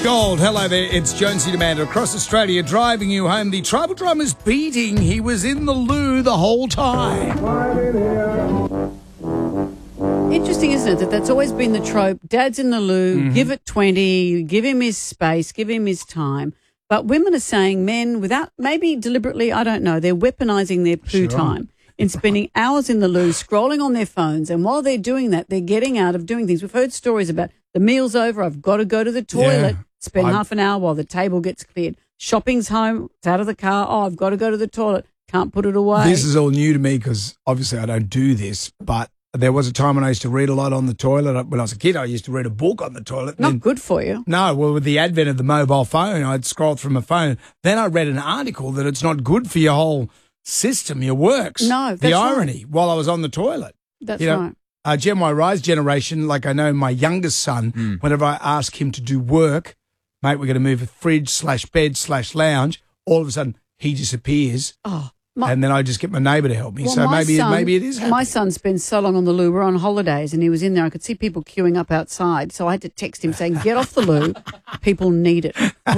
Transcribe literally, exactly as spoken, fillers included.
Gold, hello there. It's Jonesy Demander across Australia driving you home. The tribal drummer's beating. He was in the loo the whole time. Interesting, isn't it, that that's always been the trope. Dad's in the loo, mm-hmm. give it twenty, give him his space, give him his time. But women are saying men, without maybe deliberately, I don't know, they're weaponising their poo Sure. time in spending hours in the loo, scrolling on their phones. And while they're doing that, they're getting out of doing things. We've heard stories about the meal's over, I've got to go to the toilet, Yeah. spend I- half an hour while the table gets cleared. Shopping's home, it's out of the car, oh, I've got to go to the toilet, can't put it away. This is all new to me because obviously I don't do this, but there was a time when I used to read a lot on the toilet. When I was a kid, I used to read a book on the toilet. Not then, good for you. No, well, with the advent of the mobile phone, I'd scroll through my phone. Then I read an article that it's not good for your whole system, your works. No, the that's irony right. while I was on the toilet. That's you know, right. Uh, Gen Y Rise generation, like I know my youngest son, Mm. whenever I ask him to do work, mate, we're going to move a fridge slash bed slash lounge, all of a sudden he disappears. Oh, my, and then I just get my neighbour to help me. well, so my maybe son, maybe it is happening. My son spends so long on the loo. We're on holidays and he was in there. I could see people queuing up outside. So I had to text him saying, get off the loo. People need it.